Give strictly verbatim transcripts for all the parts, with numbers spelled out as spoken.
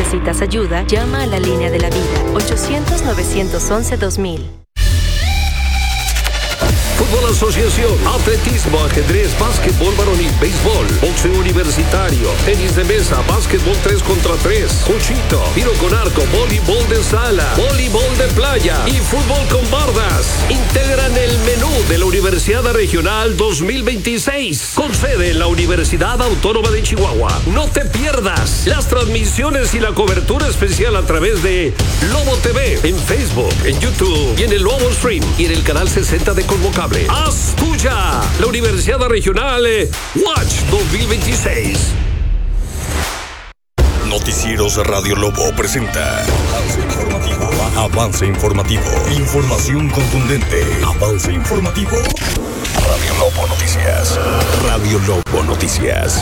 necesitas ayuda, llama a la línea de la vida, ochocientos, novecientos once, dos mil. Fútbol Asociación, atletismo, ajedrez, básquetbol varonil, béisbol, boxeo universitario, tenis de mesa, básquetbol tres contra tres, cuchito, tiro con arco, voleibol de sala, voleibol de playa y fútbol con bardas. Integran el menú de la Universidad Regional dos mil veintiséis, con sede en la Universidad Autónoma de Chihuahua. No te pierdas las transmisiones y la cobertura especial a través de Lobo T V, en Facebook, en YouTube y en el Lobo Stream y en el canal sesenta de Convocable. ¡Haz tuya la Universidad Regional eh, Watch dos mil veintiséis! Noticieros Radio Lobo presenta Avance Informativo. Avance Informativo. Información contundente. Avance Informativo. Radio Lobo Noticias. Radio Lobo Noticias.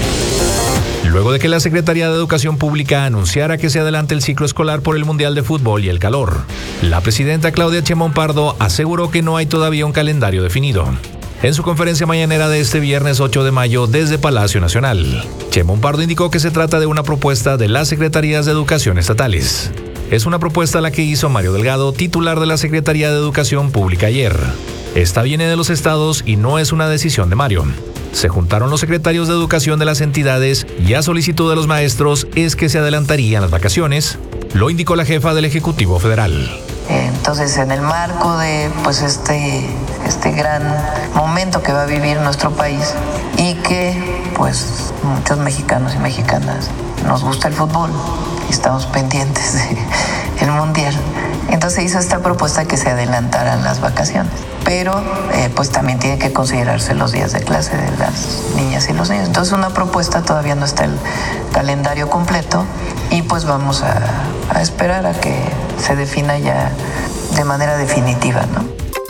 Luego de que la Secretaría de Educación Pública anunciara que se adelante el ciclo escolar por el Mundial de Fútbol y el calor, la presidenta Claudia Sheinbaum Pardo aseguró que no hay todavía un calendario definido. En su conferencia mañanera de este viernes ocho de mayo desde Palacio Nacional, Sheinbaum Pardo indicó que se trata de una propuesta de las Secretarías de Educación estatales. Es una propuesta la que hizo Mario Delgado, titular de la Secretaría de Educación Pública ayer. Esta viene de los estados y no es una decisión de Mario. Se juntaron los secretarios de educación de las entidades y a solicitud de los maestros es que se adelantarían las vacaciones, lo indicó la jefa del Ejecutivo Federal. Entonces, en el marco de pues este, este gran momento que va a vivir nuestro país y que pues muchos mexicanos y mexicanas nos gusta el fútbol y estamos pendientes del Mundial, entonces hizo esta propuesta que se adelantaran las vacaciones. Pero eh, pues también tiene que considerarse los días de clase de las niñas y los niños. Entonces una propuesta, todavía no está el calendario completo y pues vamos a, a esperar a que se defina ya de manera definitiva, ¿no?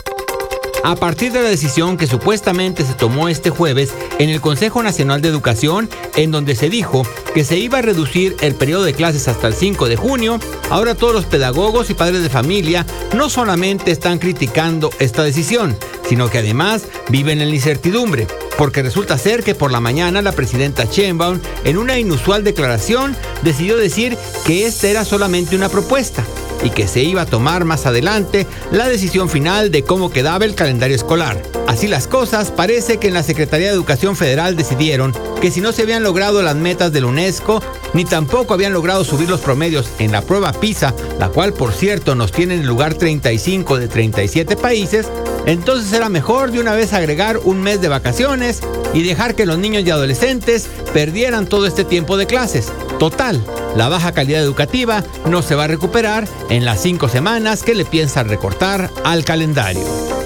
A partir de la decisión que supuestamente se tomó este jueves en el Consejo Nacional de Educación, en donde se dijo que se iba a reducir el periodo de clases hasta el cinco de junio, ahora todos los pedagogos y padres de familia no solamente están criticando esta decisión, sino que además viven en la incertidumbre, porque resulta ser que por la mañana la presidenta Sheinbaum, en una inusual declaración, decidió decir que esta era solamente una propuesta y que se iba a tomar más adelante la decisión final de cómo quedaba el calendario escolar. Así las cosas, parece que en la Secretaría de Educación Federal decidieron que si no se habían logrado las metas de la UNESCO, ni tampoco habían logrado subir los promedios en la prueba PISA, la cual por cierto nos tiene en el lugar treinta y cinco de treinta y siete países, entonces era mejor de una vez agregar un mes de vacaciones y dejar que los niños y adolescentes perdieran todo este tiempo de clases. Total, la baja calidad educativa no se va a recuperar en las cinco semanas que le piensan recortar al calendario.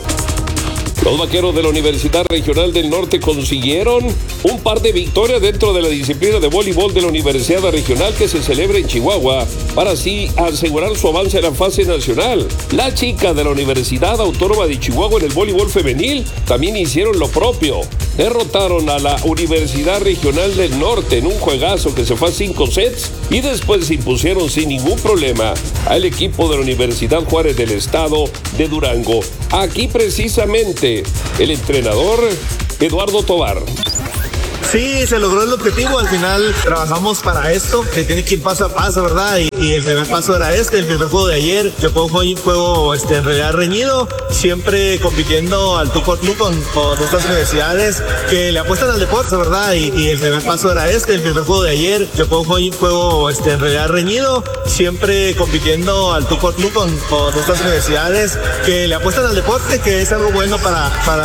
Los vaqueros de la Universidad Regional del Norte consiguieron un par de victorias dentro de la disciplina de voleibol de la Universidad Regional que se celebra en Chihuahua, para así asegurar su avance en la fase nacional. Las chicas de la Universidad Autónoma de Chihuahua en el voleibol femenil también hicieron lo propio. Derrotaron a la Universidad Regional del Norte en un juegazo que se fue a cinco sets y después se impusieron sin ningún problema al equipo de la Universidad Juárez del Estado de Durango. Aquí precisamente el entrenador Eduardo Tovar. Sí, se logró el objetivo, al final trabajamos para esto, que tiene que ir paso a paso, ¿verdad? Y, y el primer paso era este, el primer juego de ayer, que fue un juego, juego este, en realidad reñido, siempre compitiendo al tú por tú con, con nuestras universidades que le apuestan al deporte, ¿verdad? Y, y el primer paso era este, el primer juego de ayer, que fue un juego, juego este, en realidad reñido, siempre compitiendo al tú por tú con, con nuestras universidades que le apuestan al deporte, que es algo bueno para, para